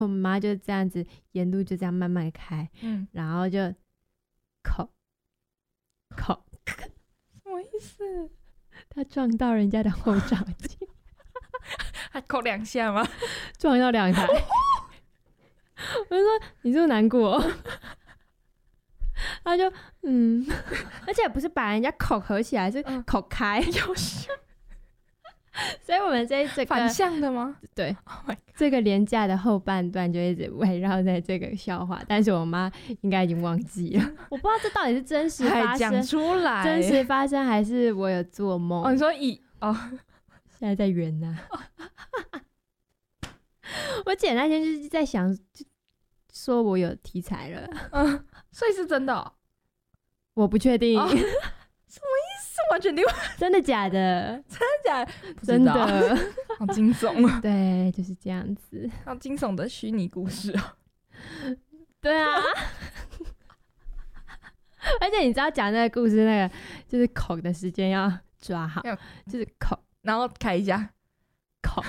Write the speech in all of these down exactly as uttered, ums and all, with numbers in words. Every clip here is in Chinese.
我妈就这样子沿路就这样慢慢开，嗯，然后就口口什么意思？ 她撞到人家的后照镜， 还扣两下吗？ 撞到两台。我就说你是不是难过？他就嗯，而且不是把人家口合起来，是口开， 有事。 所以我们这这个反向的吗？ 对， oh、这个连假的后半段就一直围绕在这个笑话，但是我妈应该已经忘记了。我不知道这到底是真实发生， 讲出来， 真实发生还是我有做梦？ 哦，你说以哦， 现在在圆呢、啊。我姐那天就是在想，就说我有题材了， 嗯，所以是真的、哦， 我不确定。哦什么意思？完全另外， 真的假的？ 真的假的？ 真的， 好惊悚啊！ 对，就是这样子， 好惊悚的虚拟故事哦。 对啊，而且你知道讲那个故事，那个就是口的时间要抓好，就是口， 然后开一下口。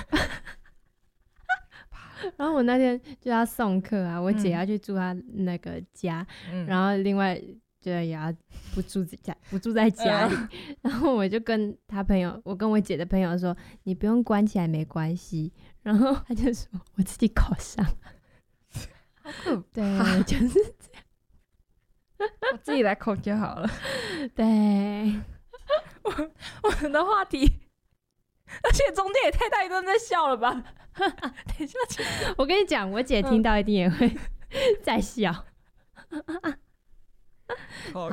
然后我那天就要送客啊，我姐要去住她那个家，嗯、然后另外。就也要不住在不住在家里，然后我就跟他朋友，我跟我姐的朋友说，你不用关起来没关系。然后他就说我自己口上， 好可怕， 对，就是这样， 我自己来口就好了。 对， 我我们的话题，而且中间也太大一段在笑了吧？等一下， 我跟你讲，我姐听到一定也会在笑。好，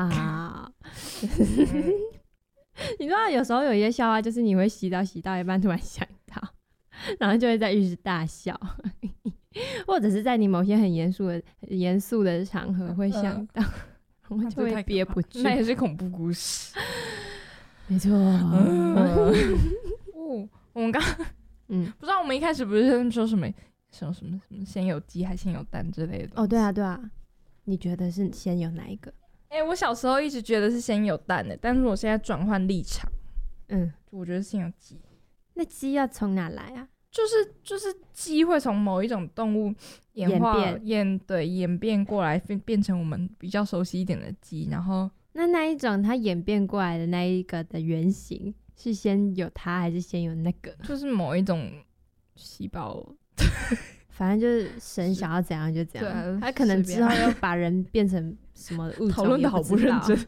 你知道有时候有一些笑话，就是你会洗澡洗到一半突然想到，然后就会在浴室大笑，或者是在你某些很严肃的严肃的场合会想到，我、呃、就会憋不住。 那也是恐怖故事， 没错。 嗯、哦，我们刚嗯，不知道我们一开始不是说什么什么什么什么先有鸡还先有蛋之类的？ 哦，对啊，对啊，你觉得是先有哪一个？ 哎、欸，我小时候一直觉得是先有蛋的，但是我现在转换立场，嗯，我觉得先有鸡。 那鸡要从哪来啊？ 就是就是鸡会从某一种动物演化演变演对演变过来，变变成我们比较熟悉一点的鸡。然后那那一种它演变过来的那一个的原型是先有它还是先有那个？ 就是某一种细胞。 反正就是神想要怎样就怎样， 啊、 他可能之后又把人变成什么物种， 讨论的好不认真，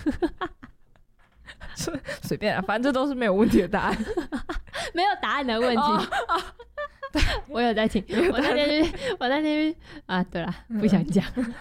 随便啊，反正这都是没有问题的答案， 没有答案的问题。哦哦、我有在听，我那天去，我那天去啊，对啦，不想讲，嗯、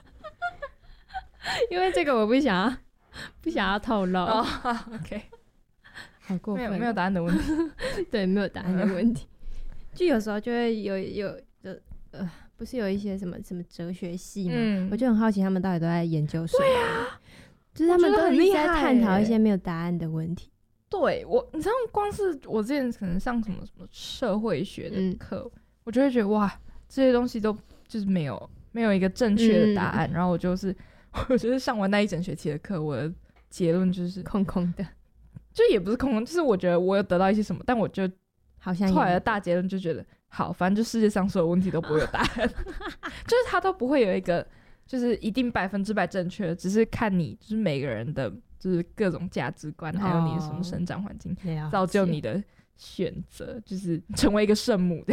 因为这个我不想要，不想要透露。 哦、OK， 好过分， 没有没有答案的问题， 对，没有答案的问题。就有时候就会有有有呃，不是有一些什么什么哲学系嘛、嗯，我就很好奇他们到底都在研究什么。 对啊， 就是他们都一直在探讨一些没有答案的问题。 对我，你知道，光是我之前可能上什么什么社会学的课、嗯，我就会觉得哇，这些东西都就是没有没有一个正确的答案、嗯。然后我就是我就是上完那一整学期的课，我的结论就是空空的， 就也不是空空，就是我觉得我有得到一些什么，但我就。 好像后来的大结论就觉得，好，反正就世界上所有问题都不会有答案，就是它都不会有一个就是一定百分之百正确的，只是看你就是每个人的就是各种价值观，哦、还有你的什么生长环境造就你的选择，就是成为一个圣母的。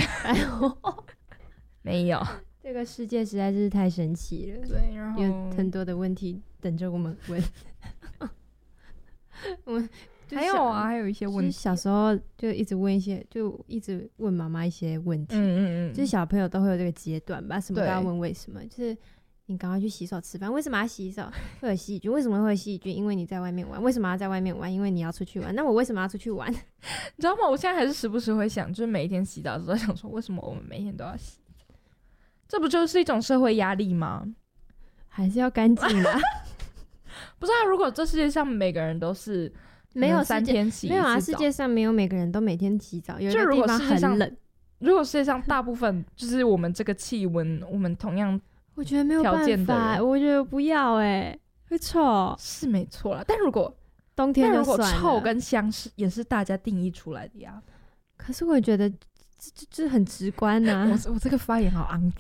没有， 这个世界实在是太神奇了， 对，然后有很多的问题等着我们问。我们。 还有啊，还有一些问题。 就是、小时候就一直问一些，就一直问妈妈一些问题。 嗯嗯嗯。就是小朋友都会有这个阶段吧，什么都要问为什么。就是你赶快去洗手吃饭，为什么要洗手？会有细菌，为什么会有细菌？因为你在外面玩。为什么要在外面玩？因为你要出去玩。那我为什么要出去玩？你知道吗？我现在还是时不时会想，就是每一天洗澡的时候想说，为什么我们每天都要洗？这不就是一种社会压力吗？ 还是要干净啊？ 不是啊，如果这世界上每个人都是。 没有三天洗一次澡， 没有啊！世界上没有每个人都每天洗澡，有一个地方很冷。 如果世界上大部分就是我们这个气温，我们同样我觉得没有办法，我觉得不要哎、欸，会臭是没错啦。但如果冬天就算了，但如果臭跟香是也是大家定义出来的呀。 可是我觉得这这很直观呐、 我我这个发言好肮